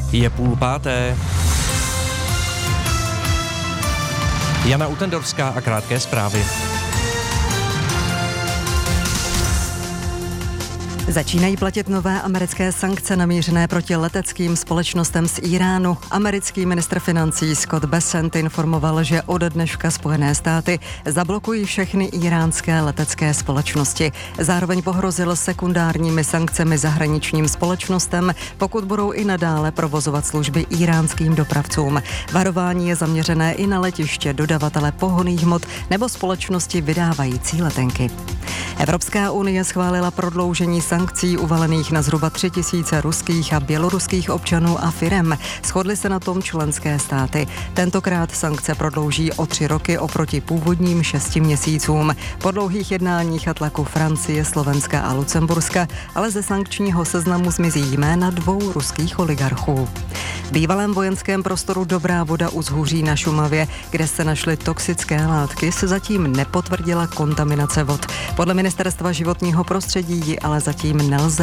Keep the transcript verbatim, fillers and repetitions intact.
Je půl páté. Jana Utendorská a krátké zprávy. Začínají platit nové americké sankce namířené proti leteckým společnostem z Iránu. Americký ministr financí Scott Bessent informoval, že od dneška Spojené státy zablokují všechny iránské letecké společnosti. Zároveň pohrozil sekundárními sankcemi zahraničním společnostem, pokud budou i nadále provozovat služby iránským dopravcům. Varování je zaměřené i na letiště, dodavatele pohonných hmot nebo společnosti vydávající letenky. Evropská unie schválila prodloužení sankcí uvalených na zhruba tři tisíce ruských a běloruských občanů a firem. Shodly se na tom členské státy. Tentokrát sankce prodlouží o tři roky oproti původním šesti měsícům. Po dlouhých jednáních a tlaku Francie, Slovenska a Lucemburska ale ze sankčního seznamu zmizí jména dvou ruských oligarchů. V bývalém vojenském prostoru Dobrá Voda u Zhuří na Šumavě, kde se našly toxické látky, se zatím nepotvrdila kontaminace vod. Podle Ministerstva životního prostředí ji ale zatím nelze